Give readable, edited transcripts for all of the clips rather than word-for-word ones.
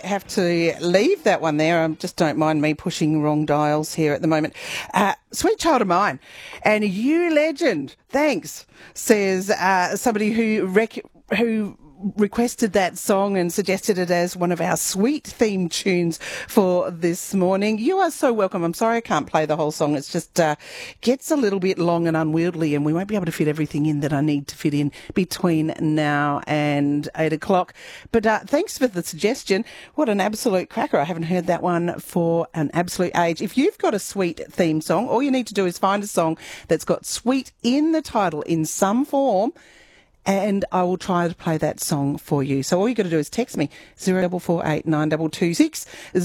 have to leave that one there. Just don't mind me pushing wrong dials here at the moment. Sweet Child of Mine and You Legend, thanks, says somebody who requested that song and suggested it as one of our sweet theme tunes for this morning. You are so welcome. I'm sorry I can't play the whole song. It's just gets a little bit long and unwieldy, and we won't be able to fit everything in that I need to fit in between now and 8 o'clock. But thanks for the suggestion. What an absolute cracker. I haven't heard that one for an absolute age. If you've got a sweet theme song, all you need to do is find a song that's got sweet in the title in some form, and I will try to play that song for you. So all you got to do is text me, 0448 9226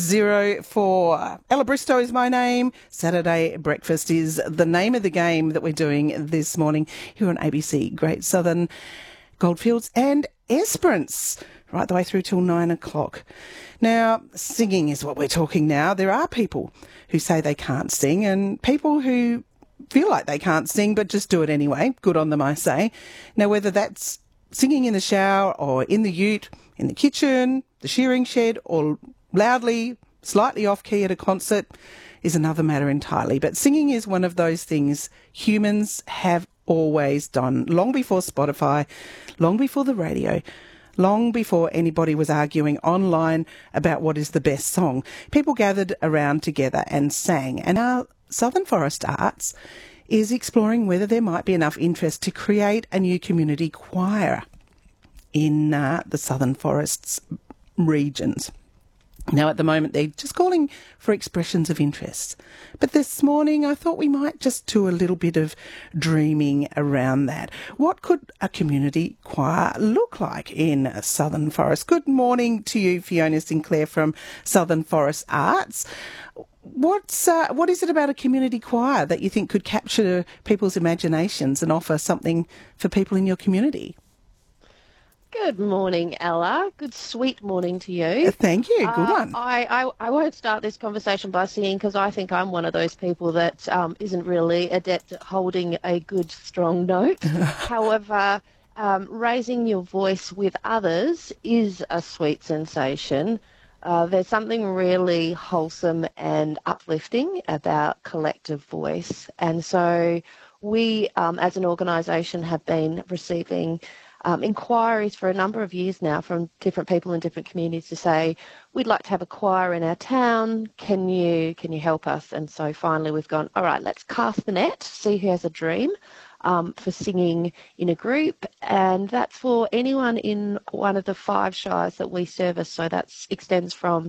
04. Ella Bristow is my name. Saturday Breakfast is the name of the game that we're doing this morning here on ABC Great Southern, Goldfields and Esperance, right the way through till 9 o'clock. Now, singing is what we're talking now. There are people who say they can't sing and people who feel like they can't sing but just do it anyway. Good on them, I say. Now, whether that's singing in the shower or in the ute, in the kitchen, the shearing shed, or loudly, slightly off-key at a concert is another matter entirely. But singing is one of those things humans have always done, long before Spotify, long before the radio, long before anybody was arguing online about what is the best song. People gathered around together and sang, and our Southern Forest Arts is exploring whether there might be enough interest to create a new community choir in the Southern Forests regions. Now, at the moment, they're just calling for expressions of interest. But this morning, I thought we might just do a little bit of dreaming around that. What could a community choir look like in a Southern Forest? Good morning to you, Fiona Sinclair from Southern Forest Arts. What is it about a community choir that you think could capture people's imaginations and offer something for people in your community? Good morning, Ella. Good sweet morning to you. Thank you. Good one. I won't start this conversation by singing because I think I'm one of those people that isn't really adept at holding a good, strong note. However, raising your voice with others is a sweet sensation. There's something really wholesome and uplifting about collective voice. And so we, as an organisation, have been receiving inquiries for a number of years now from different people in different communities to say, we'd like to have a choir in our town. Can you help us? And so finally we've gone, all right, let's cast the net, see who has a dream for singing in a group. And that's for anyone in one of the 5 shires that we service. So that extends from